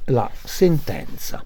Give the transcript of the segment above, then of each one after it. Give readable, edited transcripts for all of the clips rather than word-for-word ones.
la sentenza.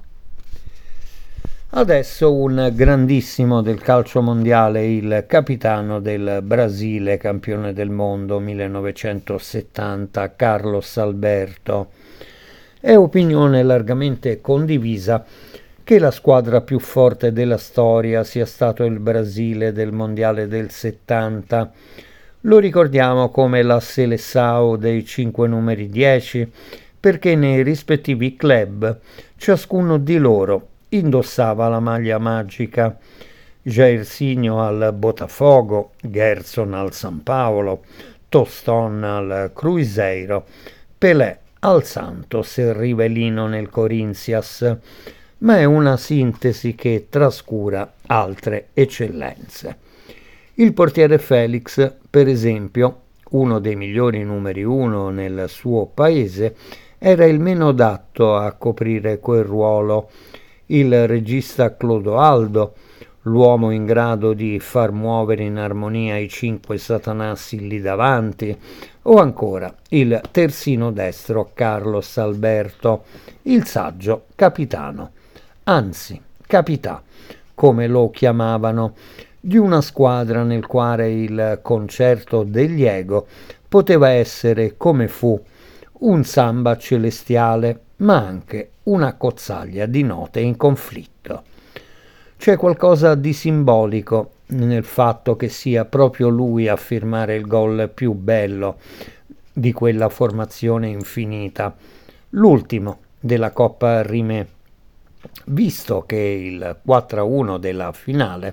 Adesso un grandissimo del calcio mondiale, il capitano del Brasile, campione del mondo 1970, Carlos Alberto. È opinione largamente condivisa che la squadra più forte della storia sia stato il Brasile del mondiale del 70. Lo ricordiamo come la Seleção dei 5 numeri 10 perché nei rispettivi club ciascuno di loro indossava la maglia magica. Jairzinho al Botafogo, Gerson al San Paolo, Tostón al Cruzeiro, Pelé al Santos e Rivellino nel Corinthians, ma è una sintesi che trascura altre eccellenze. Il portiere Felix, per esempio, uno dei migliori numeri uno nel suo paese, era il meno adatto a coprire quel ruolo. Il regista Clodoaldo, l'uomo in grado di far muovere in armonia i 5 satanassi lì davanti, o ancora il terzino destro Carlos Alberto, il saggio capitano, anzi capità, come lo chiamavano, di una squadra nel quale il concerto degli ego poteva essere, come fu, un samba celestiale, ma anche una cozzaglia di note in conflitto. C'è qualcosa di simbolico nel fatto che sia proprio lui a firmare il gol più bello di quella formazione infinita, l'ultimo della Coppa Rimè, visto che il 4-1 della finale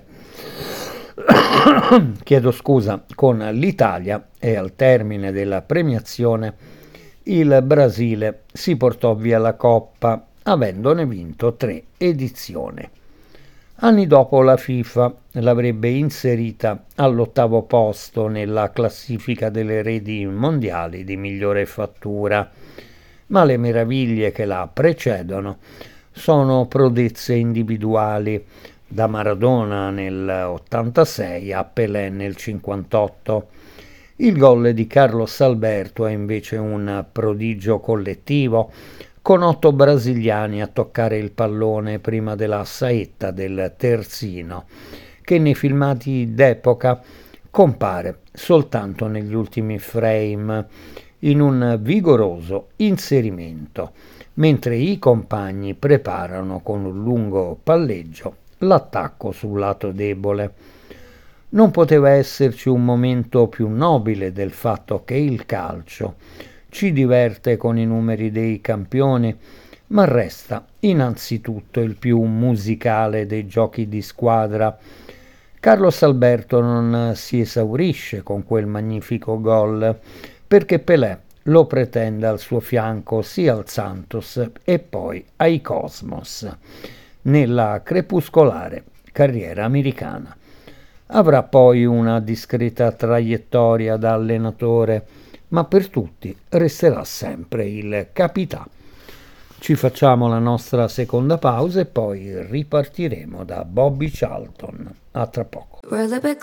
chiedo scusa, con l'Italia e al termine della premiazione il Brasile si portò via la Coppa, avendone vinto 3 edizioni. Anni dopo la FIFA l'avrebbe inserita all'8° posto nella classifica delle reti mondiali di migliore fattura, ma le meraviglie che la precedono sono prodezze individuali, da Maradona nel 86 a Pelé nel 58. Il gol di Carlos Alberto è invece un prodigio collettivo, con 8 brasiliani a toccare il pallone prima della saetta del terzino, che nei filmati d'epoca compare soltanto negli ultimi frame, in un vigoroso inserimento, mentre i compagni preparano con un lungo palleggio l'attacco sul lato debole. Non poteva esserci un momento più nobile del fatto che il calcio ci diverte con i numeri dei campioni, ma resta innanzitutto il più musicale dei giochi di squadra. Carlos Alberto non si esaurisce con quel magnifico gol, perché Pelé lo pretende al suo fianco sia al Santos e poi ai Cosmos, nella crepuscolare carriera americana. Avrà poi una discreta traiettoria da allenatore, ma per tutti resterà sempre il capità. Ci facciamo la nostra seconda pausa e poi ripartiremo da Bobby Charlton. A tra poco. We're a little bit